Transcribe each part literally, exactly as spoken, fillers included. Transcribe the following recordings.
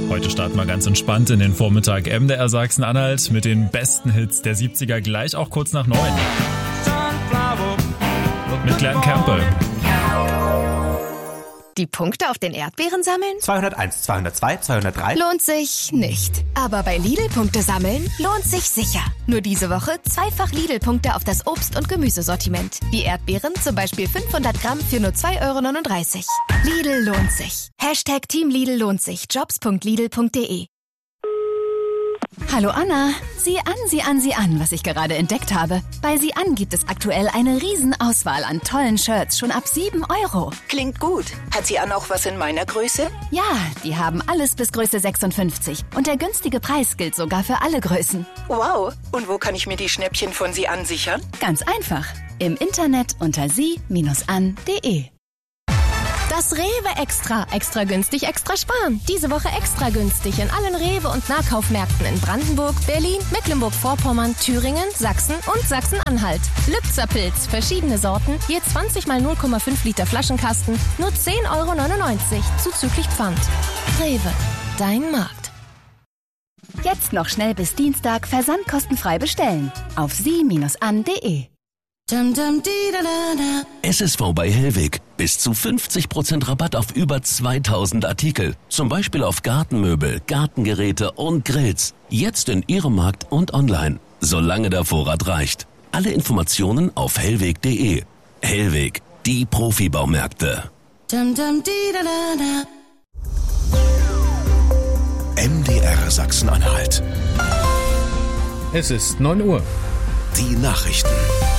Heute starten wir ganz entspannt in den Vormittag. M D R Sachsen-Anhalt mit den besten Hits der siebziger, gleich auch kurz nach neun. Mit Glenn Campbell. Die Punkte auf den Erdbeeren sammeln? zweihunderteins, zweihundertzwei, zweihundertdrei. Lohnt sich nicht. Aber bei Lidl Punkte sammeln lohnt sich sicher. Nur diese Woche zweifach Lidl-Punkte auf das Obst- und Gemüsesortiment. Die Erdbeeren zum Beispiel fünfhundert Gramm für nur zwei Euro neununddreißig. Lidl lohnt sich. Hashtag Team Lidl lohnt sich. jobs punkt lidl punkt de. Hallo Anna, sieh an, sieh an, sieh an, was ich gerade entdeckt habe. Bei Sieh an gibt es aktuell eine Riesenauswahl an tollen Shirts, schon ab sieben Euro. Klingt gut. Hat Sieh an auch was in meiner Größe? Ja, die haben alles bis Größe sechsundfünfzig. Und der günstige Preis gilt sogar für alle Größen. Wow. Und wo kann ich mir die Schnäppchen von Sieh an sichern? Ganz einfach. Im Internet unter sie Bindestrich an punkt de. Das Rewe Extra. Extra günstig, extra sparen. Diese Woche extra günstig in allen Rewe- und Nahkaufmärkten in Brandenburg, Berlin, Mecklenburg-Vorpommern, Thüringen, Sachsen und Sachsen-Anhalt. Lübzer Pilz, verschiedene Sorten, je zwanzig mal null Komma fünf Liter Flaschenkasten, nur zehn Euro neunundneunzig, zuzüglich Pfand. Rewe, dein Markt. Jetzt noch schnell bis Dienstag versandkostenfrei bestellen. Auf sie Bindestrich an punkt de. S S V bei Hellweg. Bis zu fünfzig Prozent Rabatt auf über zweitausend Artikel. Zum Beispiel auf Gartenmöbel, Gartengeräte und Grills. Jetzt in Ihrem Markt und online. Solange der Vorrat reicht. Alle Informationen auf hellweg punkt de. Hellweg, die Profibaumärkte. M D R Sachsen-Anhalt. Es ist neun Uhr. Die Nachrichten.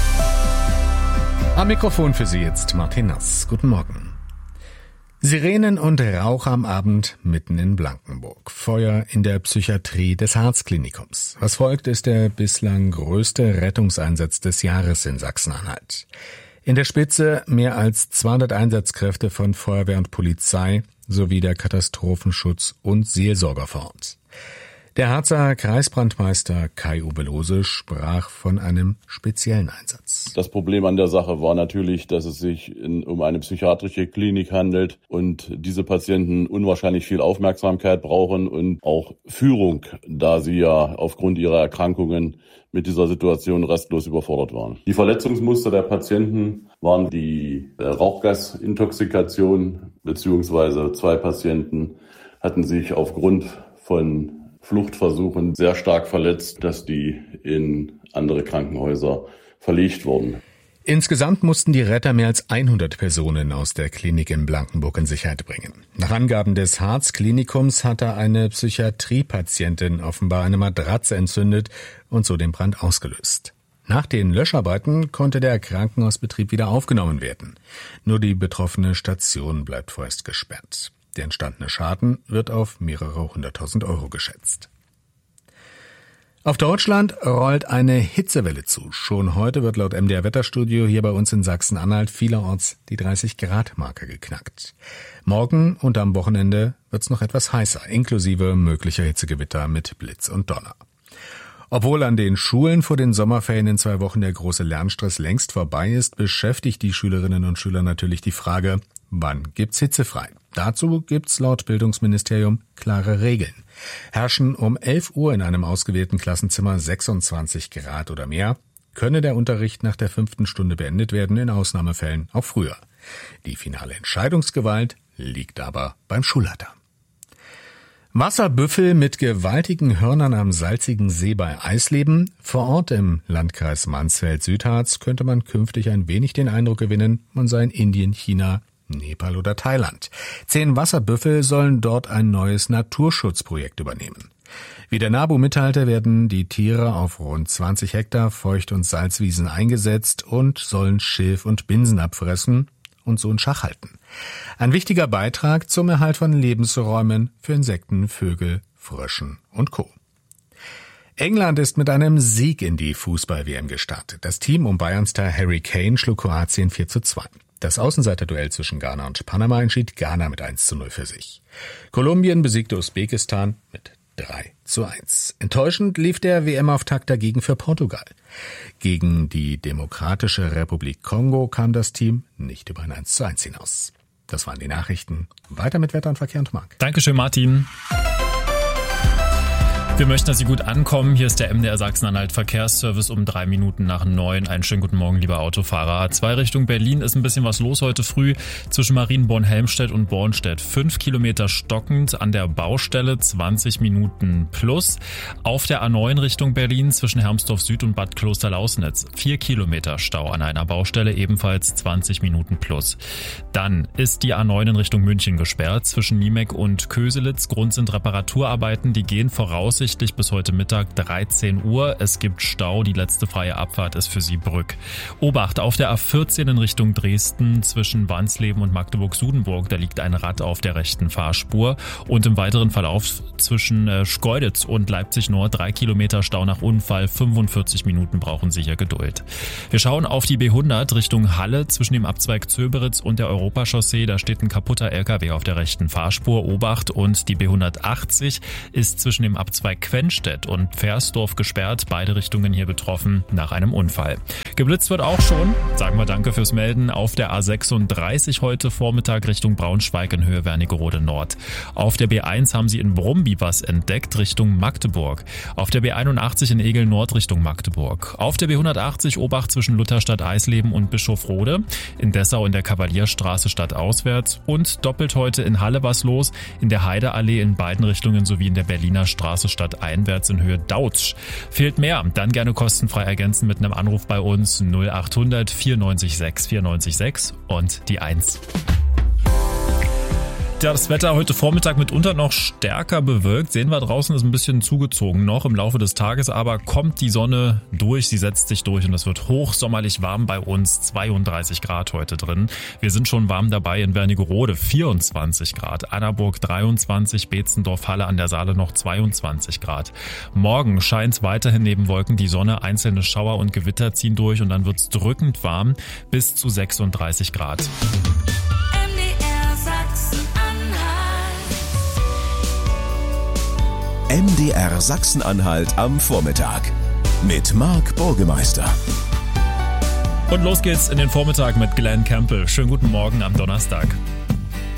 Am Mikrofon für Sie jetzt Martin Nass. Guten Morgen. Sirenen und Rauch am Abend mitten in Blankenburg. Feuer in der Psychiatrie des Harz-Klinikums. Was folgt, ist der bislang größte Rettungseinsatz des Jahres in Sachsen-Anhalt. In der Spitze mehr als zweihundert Einsatzkräfte von Feuerwehr und Polizei sowie der Katastrophenschutz und Seelsorger vor Ort. Der Harzer Kreisbrandmeister Kai-Uwe Lose sprach von einem speziellen Einsatz. Das Problem an der Sache war natürlich, dass es sich in, um eine psychiatrische Klinik handelt und diese Patienten unwahrscheinlich viel Aufmerksamkeit brauchen und auch Führung, da sie ja aufgrund ihrer Erkrankungen mit dieser Situation restlos überfordert waren. Die Verletzungsmuster der Patienten waren die Rauchgasintoxikation, beziehungsweise zwei Patienten hatten sich aufgrund von Fluchtversuchen sehr stark verletzt, dass die in andere Krankenhäuser verlegt wurden. Insgesamt mussten die Retter mehr als hundert Personen aus der Klinik in Blankenburg in Sicherheit bringen. Nach Angaben des Harz-Klinikums hatte eine Psychiatriepatientin offenbar eine Matratze entzündet und so den Brand ausgelöst. Nach den Löscharbeiten konnte der Krankenhausbetrieb wieder aufgenommen werden. Nur die betroffene Station bleibt vorerst gesperrt. Der entstandene Schaden wird auf mehrere hunderttausend Euro geschätzt. Auf Deutschland rollt eine Hitzewelle zu. Schon heute wird laut M D R Wetterstudio hier bei uns in Sachsen-Anhalt vielerorts die dreißig Grad Marke geknackt. Morgen und am Wochenende wird's noch etwas heißer, inklusive möglicher Hitzegewitter mit Blitz und Donner. Obwohl an den Schulen vor den Sommerferien in zwei Wochen der große Lernstress längst vorbei ist, beschäftigt die Schülerinnen und Schüler natürlich die Frage, wann gibt's hitzefrei? Dazu gibt's laut Bildungsministerium klare Regeln. Herrschen um elf Uhr in einem ausgewählten Klassenzimmer sechsundzwanzig Grad oder mehr, könne der Unterricht nach der fünften Stunde beendet werden, in Ausnahmefällen auch früher. Die finale Entscheidungsgewalt liegt aber beim Schulleiter. Wasserbüffel mit gewaltigen Hörnern am salzigen See bei Eisleben. Vor Ort im Landkreis Mansfeld-Südharz könnte man künftig ein wenig den Eindruck gewinnen, man sei in Indien, China, Nepal oder Thailand. Zehn Wasserbüffel sollen dort ein neues Naturschutzprojekt übernehmen. Wie der NABU mitteilte, werden die Tiere auf rund zwanzig Hektar Feucht- und Salzwiesen eingesetzt und sollen Schilf und Binsen abfressen und so in Schach halten. Ein wichtiger Beitrag zum Erhalt von Lebensräumen für Insekten, Vögel, Fröschen und Co. England ist mit einem Sieg in die Fußball-W M gestartet. Das Team um Bayern-Star Harry Kane schlug Kroatien vier zu zwei. Das Außenseiterduell zwischen Ghana und Panama entschied Ghana mit eins zu null für sich. Kolumbien besiegte Usbekistan mit drei zu eins. Enttäuschend lief der W M-Auftakt dagegen für Portugal. Gegen die Demokratische Republik Kongo kam das Team nicht über ein eins zu eins hinaus. Das waren die Nachrichten. Weiter mit Wetter und Verkehr und Marc. Dankeschön, Martin. Wir möchten, dass Sie gut ankommen. Hier ist der M D R Sachsen-Anhalt Verkehrsservice um drei Minuten nach neun. Einen schönen guten Morgen, lieber Autofahrer. A zwei Richtung Berlin ist ein bisschen was los heute früh zwischen Marienborn-Helmstedt und Bornstedt. Fünf Kilometer stockend an der Baustelle, zwanzig Minuten plus. Auf der A neun Richtung Berlin zwischen Hermsdorf Süd und Bad Klosterlausnitz. Vier Kilometer Stau an einer Baustelle, ebenfalls zwanzig Minuten plus. Dann ist die A neun in Richtung München gesperrt zwischen Niemek und Köselitz. Grund sind Reparaturarbeiten, die gehen voraussichtlich bis heute Mittag dreizehn Uhr. Es gibt Stau, die letzte freie Abfahrt ist für Sie Brück. Obacht, auf der A vierzehn in Richtung Dresden zwischen Wansleben und Magdeburg-Sudenburg, da liegt ein Rad auf der rechten Fahrspur. Und im weiteren Verlauf zwischen äh, Schkeuditz und Leipzig-Nord drei Kilometer Stau nach Unfall, fünfundvierzig Minuten brauchen Sie hier Geduld. Wir schauen auf die B hundert Richtung Halle zwischen dem Abzweig Zöberitz und der Europachaussee, da steht ein kaputter L K W auf der rechten Fahrspur. Obacht, und die B hundertachtzig ist zwischen dem Abzweig Quenstedt und Pfersdorf gesperrt, beide Richtungen hier betroffen nach einem Unfall. Geblitzt wird auch schon, sagen wir danke fürs Melden, auf der A sechsunddreißig heute Vormittag Richtung Braunschweig in Höhe Wernigerode Nord. Auf der B eins haben Sie in Brumby was entdeckt Richtung Magdeburg. Auf der B einundachtzig in Egel Nord Richtung Magdeburg. Auf der B hundertachtzig Obacht zwischen Lutherstadt Eisleben und Bischofrode. In Dessau in der Kavalierstraße stadtauswärts. Und doppelt heute in Halle was los, in der Heideallee in beiden Richtungen sowie in der Berliner Straße stadteinwärts in Höhe Dautsch. Fehlt mehr? Dann gerne kostenfrei ergänzen mit einem Anruf bei uns null achthundert vierundneunzig sechs vierundneunzig sechs und die eins. Ja, das Wetter heute Vormittag mitunter noch stärker bewölkt. Sehen wir draußen, ist ein bisschen zugezogen noch. Im Laufe des Tages aber kommt die Sonne durch, sie setzt sich durch und es wird hochsommerlich warm bei uns. zweiunddreißig Grad heute drin. Wir sind schon warm dabei in Wernigerode, vierundzwanzig Grad. Annaburg dreiundzwanzig, Beetzendorf, Halle an der Saale noch zweiundzwanzig Grad. Morgen scheint weiterhin neben Wolken die Sonne. Einzelne Schauer und Gewitter ziehen durch und dann wird es drückend warm bis zu sechsunddreißig Grad. M D R Sachsen-Anhalt am Vormittag mit Marc Burgemeister. Und los geht's in den Vormittag mit Glenn Campbell. Schönen guten Morgen am Donnerstag.